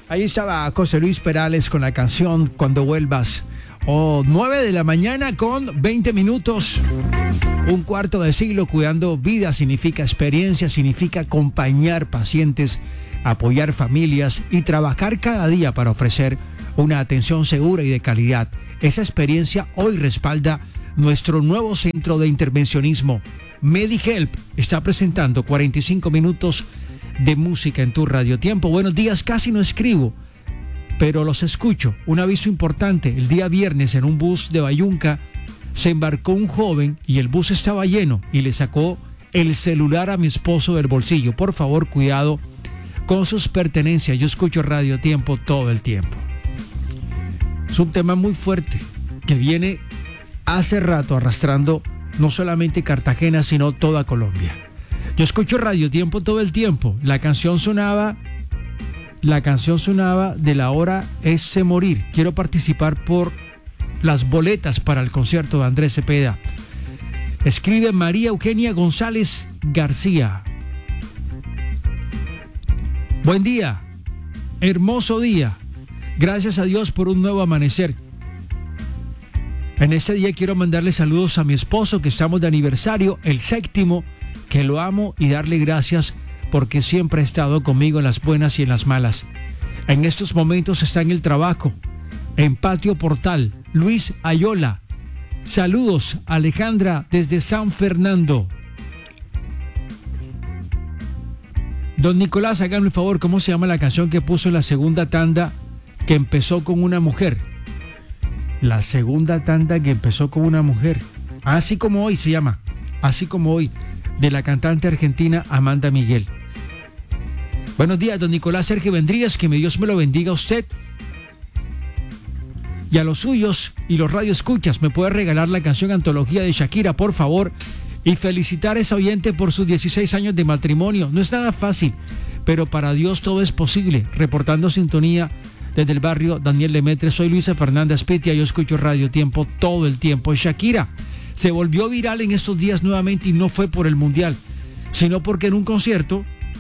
Ahí estaba José Luis Perales con la canción Cuando Vuelvas. 9 de la mañana con 20 minutos. Un cuarto de siglo cuidando vida significa experiencia, significa acompañar pacientes, apoyar familias y trabajar cada día para ofrecer una atención segura y de calidad. Esa experiencia hoy respalda nuestro nuevo centro de intervencionismo. MediHelp está presentando 45 minutos de música en tu Radio Tiempo. Buenos días, casi no escribo, pero los escucho. Un aviso importante: el día viernes en un bus de Bayunca se embarcó un joven y el bus estaba lleno y le sacó el celular a mi esposo del bolsillo. Por favor, cuidado con sus pertenencias. Yo escucho Radio Tiempo todo el tiempo. Es un tema muy fuerte que viene hace rato arrastrando no solamente Cartagena, sino toda Colombia. Yo escucho Radio Tiempo todo el tiempo. La canción sonaba de La Hora es Morir. Quiero participar por las boletas para el concierto de Andrés Cepeda. Escribe María Eugenia González García. Buen día, hermoso día. Gracias a Dios por un nuevo amanecer. En este día quiero mandarle saludos a mi esposo, que estamos de aniversario, el 7º, que lo amo, y darle gracias porque siempre ha estado conmigo en las buenas y en las malas. En estos momentos está en el trabajo, en Patio Portal. Luis Ayola. Saludos, Alejandra, desde San Fernando. Don Nicolás, háganme el favor, ¿cómo se llama la canción que puso en la segunda tanda que empezó con una mujer? La segunda tanda que empezó con una mujer. Así como hoy se llama. Así como hoy, de la cantante argentina Amanda Miguel. Buenos días, don Nicolás Sergio Vendrías, que Dios me lo bendiga a usted y a los suyos y los radioescuchas. Me puede regalar la canción Antología de Shakira, por favor, y felicitar a esa oyente por sus 16 años de matrimonio. No es nada fácil, pero para Dios todo es posible. Reportando sintonía desde el barrio Daniel Lemaitre, soy Luisa Fernanda Spitia, yo escucho Radio Tiempo todo el tiempo. Shakira se volvió viral en estos días nuevamente, y no fue por el Mundial, sino porque en un concierto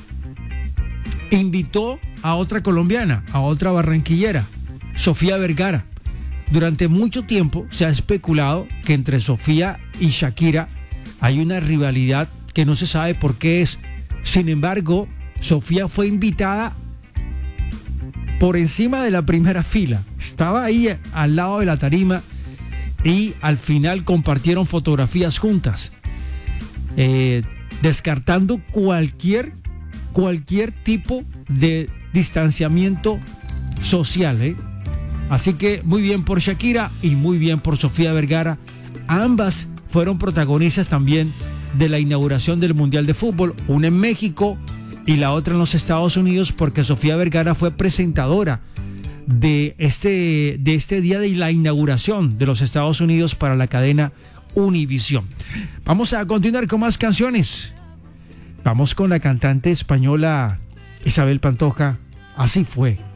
invitó a otra colombiana, a otra barranquillera, Sofía Vergara. Durante mucho tiempo se ha especulado que entre Sofía y Shakira hay una rivalidad que no se sabe por qué es. Sin embargo, Sofía fue invitada por encima de la primera fila. Estaba ahí al lado de la tarima y al final compartieron fotografías juntas, descartando cualquier tipo de distanciamiento social. Así que muy bien por Shakira y muy bien por Sofía Vergara. Ambas fueron protagonistas también de la inauguración del Mundial de Fútbol, una en México y la otra en los Estados Unidos, porque Sofía Vergara fue presentadora de este día de la inauguración de los Estados Unidos para la cadena Univisión. Vamos a continuar con más canciones. Vamos con la cantante española Isabel Pantoja. Así fue.